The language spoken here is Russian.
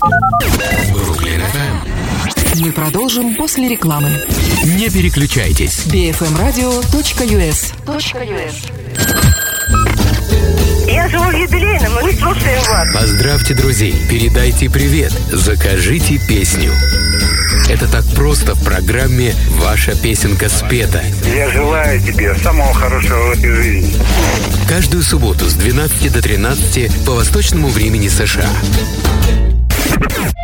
Бруклин FM. Мы продолжим после рекламы. Не переключайтесь. bfmradio.us. Я живу в юбилейном, мы слушаем вас. Поздравьте друзей, передайте привет, закажите песню. Это так просто в программе «Ваша песенка спета». Я желаю тебе самого хорошего в этой жизни. Каждую субботу с 12 до 13 по восточному времени США.